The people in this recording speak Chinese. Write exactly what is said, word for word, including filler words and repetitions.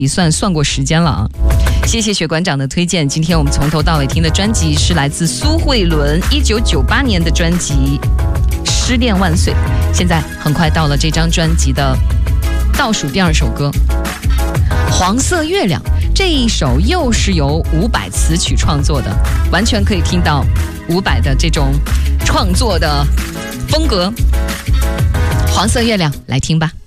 也算算过时间了啊。谢谢雪馆长的推荐，今天我们从头到尾听的专辑是来自苏慧伦一九九八年的专辑《失恋万岁》。现在很快到了这张专辑的倒数第二首歌《黄色月亮》，这一首又是由伍佰词曲创作的，完全可以听到伍佰的这种创作的风格。黄色月亮，来听吧。